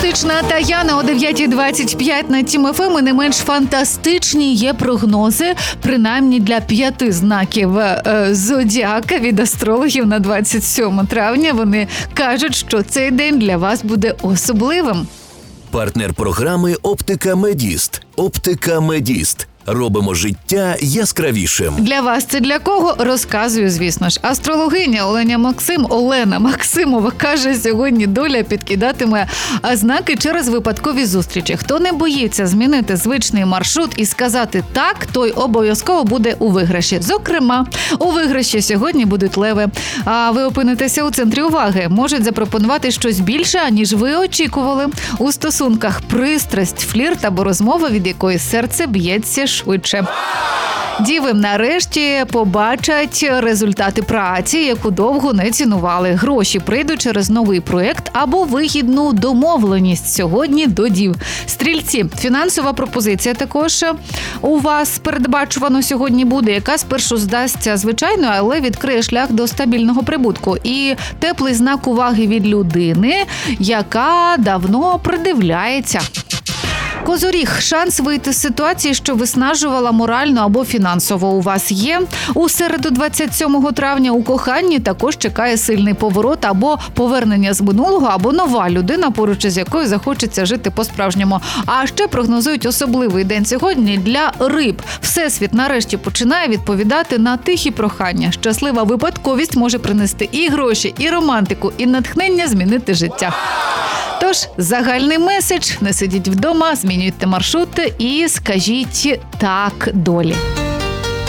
Фантастична Таяна о 9:25 на Тім ФМ. І не менш фантастичні є прогнози, принаймні для 5 знаків зодіака від астрологів на 27 травня. Вони кажуть, що цей день для вас буде особливим. Партнер програми «Оптика Медіст». «Оптика Медіст». Робимо життя яскравішим. Для вас це для кого? Розказую, звісно ж. Астрологиня Олена Максимова каже, сьогодні доля підкидатиме знаки через випадкові зустрічі. Хто не боїться змінити звичний маршрут і сказати «так», той обов'язково буде у виграші. Зокрема, у виграші сьогодні будуть леви. А ви опинитеся у центрі уваги. Можуть запропонувати щось більше, ніж ви очікували. У стосунках пристрасть, флірт або розмова, від якої серце б'ється швидше. Діви нарешті побачать результати праці, яку довго не цінували. Гроші прийдуть через новий проєкт або вигідну домовленість сьогодні до дів. Стрільці, фінансова пропозиція також у вас передбачувано сьогодні буде, яка спершу здасться звичайною, але відкриє шлях до стабільного прибутку. І теплий знак уваги від людини, яка давно придивляється. Козоріг, шанс вийти з ситуації, що виснажувала морально або фінансово, у вас є. У середу 27 травня у коханні також чекає сильний поворот або повернення з минулого, або нова людина, поруч із якою захочеться жити по-справжньому. А ще прогнозують особливий день сьогодні для риб. Всесвіт нарешті починає відповідати на тихі прохання. Щаслива випадковість може принести і гроші, і романтику, і натхнення змінити життя. Тож, загальний меседж – не сидіть вдома, змінюйте маршрути і скажіть «так» долі.